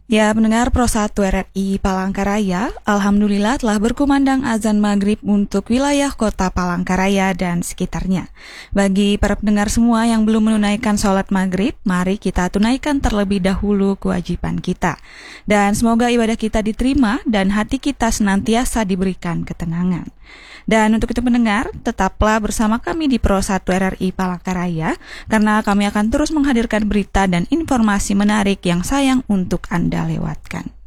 Ya, pendengar Pro 1 RRI Palangkaraya, Alhamdulillah telah berkumandang azan maghrib untuk wilayah kota Palangkaraya dan sekitarnya. Bagi para pendengar semua yang belum menunaikan sholat maghrib, mari kita tunaikan terlebih dahulu kewajiban kita. Dan semoga ibadah kita diterima dan hati kita senantiasa diberikan ketenangan. Dan untuk itu pendengar, tetaplah bersama kami di Pro 1 RRI Palangkaraya, karena kami akan terus menghadirkan berita dan informasi menarik yang sayang untuk Anda lewatkan.